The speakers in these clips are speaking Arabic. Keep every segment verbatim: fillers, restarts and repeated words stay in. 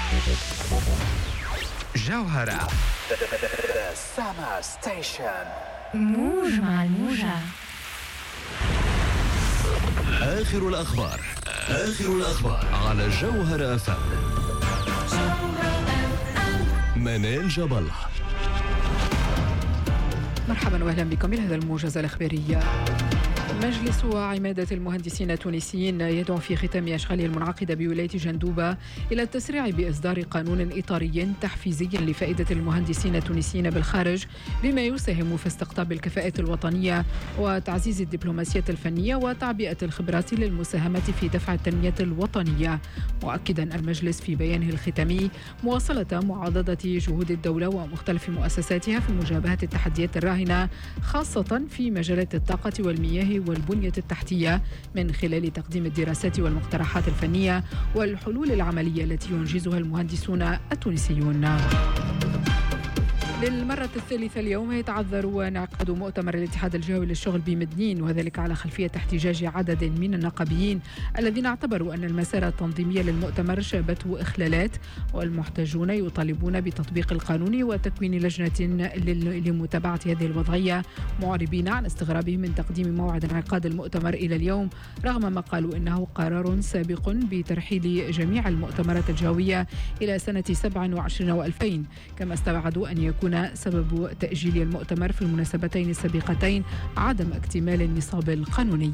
جوهرة سما ستيشن. موج مع الموجة. آخر الأخبار آخر الأخبار على جوهرة أف أم. منال جبل. مرحبا واهلا بكم إلى هذا الموجز الإخباري. مجلس عمادة المهندسين التونسيين يدعو في ختام أشغاله المنعقدة بولاية جندوبة إلى التسريع بإصدار قانون إطاري تحفيزي لفائدة المهندسين التونسيين بالخارج، بما يساهم في استقطاب الكفاءات الوطنية وتعزيز الدبلوماسية الفنية وتعبئة الخبرات للمساهمة في دفع التنمية الوطنية. مؤكدا المجلس في بيانه الختامي مواصلة معاضدة جهود الدولة ومختلف مؤسساتها في مجابهة التحديات الراهنة، خاصة في مجالات الطاقة والمياه والبنية التحتية، من خلال تقديم الدراسات والمقترحات الفنية والحلول العملية التي ينجزها المهندسون التونسيون. للمرة الثالثة اليوم يتعذر انعقاد مؤتمر الاتحاد الجوي للشغل بمدنين، وذلك على خلفية احتجاج عدد من النقابيين الذين اعتبروا أن المسار التنظيمي للمؤتمر شابته إخلالات، والمحتجون يطالبون بتطبيق القانون وتكوين لجنة لمتابعة هذه الوضعية، معربين عن استغرابهم من تقديم موعد انعقاد المؤتمر إلى اليوم، رغم ما قالوا إنه قرار سابق بترحيل جميع المؤتمرات الجوية إلى سنة سبعة وعشرين وألفين. كما استبعدوا أن يكون سبب تأجيل المؤتمر في المناسبتين السابقتين عدم اكتمال النصاب القانوني.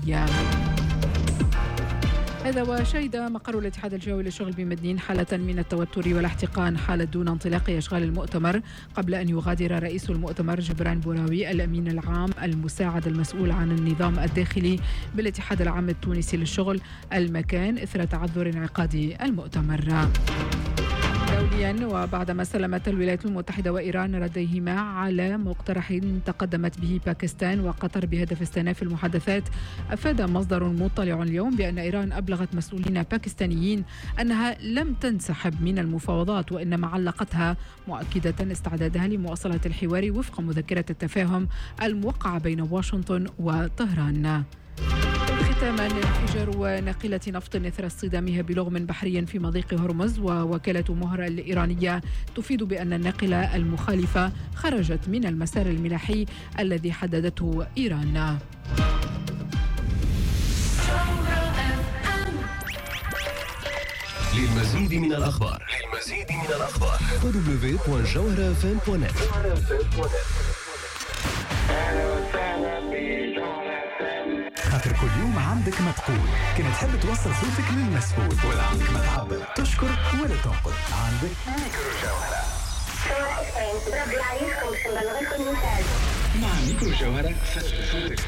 هذا وشهد مقر الاتحاد الجوي للشغل بمدنين حالة من التوتر والاحتقان حالة دون انطلاق أشغال المؤتمر، قبل أن يغادر رئيس المؤتمر جبران بوراوي الأمين العام المساعد المسؤول عن النظام الداخلي بالاتحاد العام التونسي للشغل المكان إثر تعذر انعقاد المؤتمر. دوليا، وبعدما سلمت الولايات المتحدة وإيران رديهما على مقترح تقدمت به باكستان وقطر بهدف استئناف المحادثات، أفاد مصدر مطلع اليوم بأن إيران أبلغت مسؤولين باكستانيين أنها لم تنسحب من المفاوضات، وإنما علقتها، مؤكدة استعدادها لمواصلة الحوار وفق مذكرة التفاهم الموقعة بين واشنطن وطهران. ختاما، انفجار ناقلة نفط إثر اصطدامها بلغم بحري في مضيق هرمز، ووكالة مهر الإيرانية تفيد بأن الناقلة المخالفة خرجت من المسار الملاحي الذي حددته إيران. للمزيد من الأخبار للمزيد من الأخبار دبليو دبليو دبليو دوت جوهرة اف ام دوت نت. خاطر كل يوم عندك ما تقول، كما تحب توصل صوتك للمسؤول، ولا عندك ما تعبر، تشكر ولا تنقد، عندك ميكرو جوهرة. مع ميكرو جوهرة فتح صوتك.